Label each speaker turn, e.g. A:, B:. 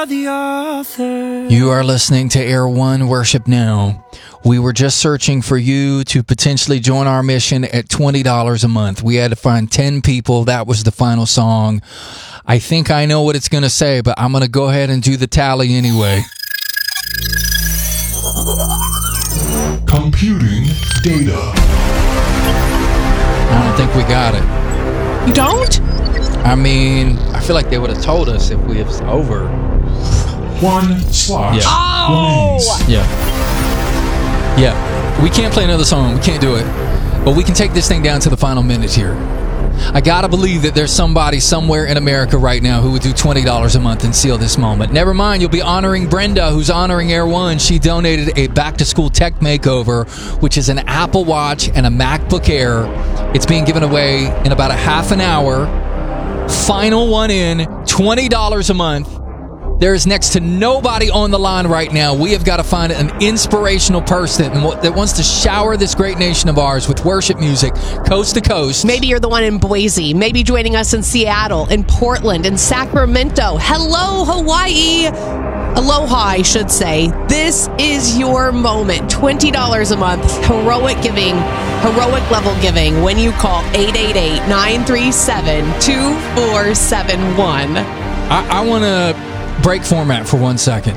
A: You are listening to Air One Worship Now. We were just searching for you to potentially join our mission at $20 a month. We had to find 10 people. That was the final song. I think I know what it's going to say, but I'm going to go ahead and do the tally anyway.
B: Computing data.
A: I don't think we got it.
C: You don't?
A: I mean, I feel like they would have told us if we was over.
B: One slot.
A: Yeah.
B: remains.
A: Yeah. We can't play another song. We can't do it. But we can take this thing down to the final minute here. I gotta believe that there's somebody somewhere in America right now who would do $20 a month and seal this moment. Never mind, you'll be honoring Brenda, who's honoring Air One. She donated a back-to-school tech makeover, which is an Apple Watch and a MacBook Air. It's being given away in about a half an hour. Final one in, $20 a month. There is next to nobody on the line right now. We have got to find an inspirational person that wants to shower this great nation of ours with worship music, coast to coast.
C: Maybe you're the one in Boise. Maybe joining us in Seattle, in Portland, in Sacramento. Hello, Hawaii. Aloha, I should say. This is your moment. $20 a month. Heroic giving. Heroic level giving when you call 888-937-2471.
A: I want to break format for 1 second.